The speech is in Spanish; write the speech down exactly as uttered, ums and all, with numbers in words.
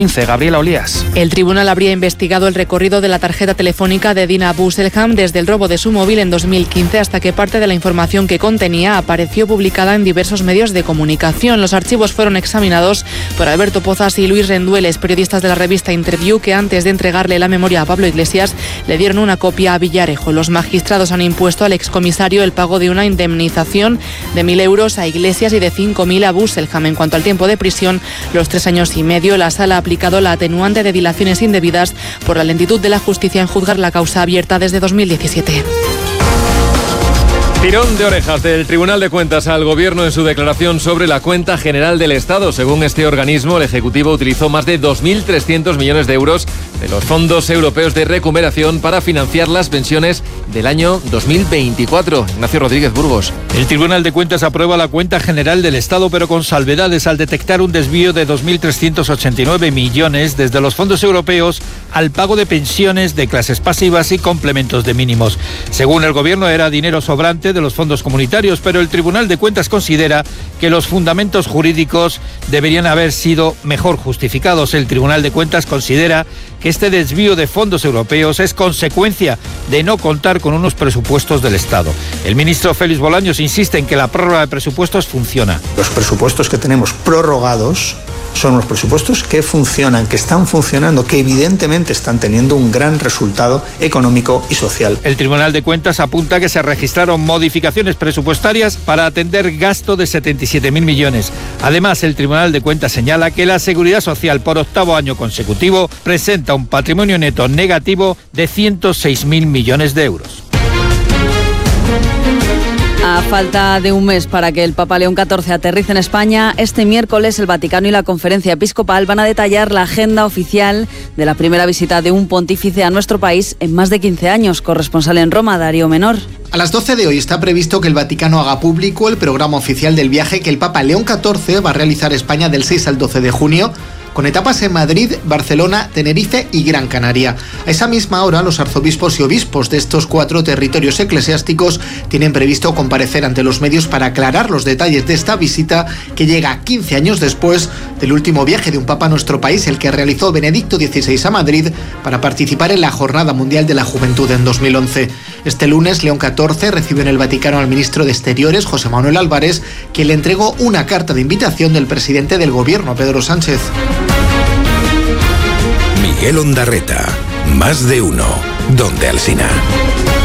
Gabriela Olías. El tribunal habría investigado el recorrido de la tarjeta telefónica de Dina Abu Selham desde el robo de su móvil en dos mil quince hasta que parte de la información que contenía apareció publicada en diversos medios de comunicación. Los archivos fueron examinados por Alberto Pozas y Luis Rendueles, periodistas de la revista Interview, que antes de entregarle la memoria a Pablo Iglesias le dieron una copia a Villarejo. Los magistrados han impuesto al excomisario el pago de una indemnización de mil euros a Iglesias y de cinco mil a Abu Selham. En cuanto al tiempo de prisión, los tres años y medio, la sala ha aplicado la atenuante de dilaciones indebidas por la lentitud de la justicia en juzgar la causa abierta desde dos mil diecisiete. Tirón de orejas del Tribunal de Cuentas al Gobierno en su declaración sobre la cuenta general del Estado. Según este organismo, el Ejecutivo utilizó más de dos mil trescientos millones de euros de los fondos europeos de recuperación para financiar las pensiones del año dos mil veinticuatro. Ignacio Rodríguez Burgos. El Tribunal de Cuentas aprueba la cuenta general del Estado, pero con salvedades al detectar un desvío de dos mil trescientos ochenta y nueve millones desde los fondos europeos al pago de pensiones de clases pasivas y complementos de mínimos. Según el Gobierno, era dinero sobrante de los fondos comunitarios, pero el Tribunal de Cuentas considera que los fundamentos jurídicos deberían haber sido mejor justificados. El Tribunal de Cuentas considera que este desvío de fondos europeos es consecuencia de no contar con unos presupuestos del Estado. El ministro Félix Bolaños insiste en que la prórroga de presupuestos funciona. Los presupuestos que tenemos prorrogados son los presupuestos que funcionan, que están funcionando, que evidentemente están teniendo un gran resultado económico y social. El Tribunal de Cuentas apunta que se registraron modificaciones presupuestarias para atender gasto de setenta y siete mil millones. Además, el Tribunal de Cuentas señala que la Seguridad Social por octavo año consecutivo presenta un patrimonio neto negativo de ciento seis mil millones de euros. A falta de un mes para que el Papa León catorce aterrice en España, este miércoles el Vaticano y la Conferencia Episcopal van a detallar la agenda oficial de la primera visita de un pontífice a nuestro país en más de quince años. Corresponsal en Roma, Darío Menor. A las doce de hoy está previsto que el Vaticano haga público el programa oficial del viaje que el Papa León catorce va a realizar a España del seis al doce de junio, con etapas en Madrid, Barcelona, Tenerife y Gran Canaria. A esa misma hora, los arzobispos y obispos de estos cuatro territorios eclesiásticos tienen previsto comparecer ante los medios para aclarar los detalles de esta visita que llega quince años después del último viaje de un papa a nuestro país, el que realizó Benedicto dieciséis a Madrid para participar en la Jornada Mundial de la Juventud en dos mil once. Este lunes, León catorce recibe en el Vaticano al ministro de Exteriores, José Manuel Álvarez, quien le entregó una carta de invitación del presidente del Gobierno, Pedro Sánchez. Miguel Ondarreta, Más de Uno, Donde Alsina.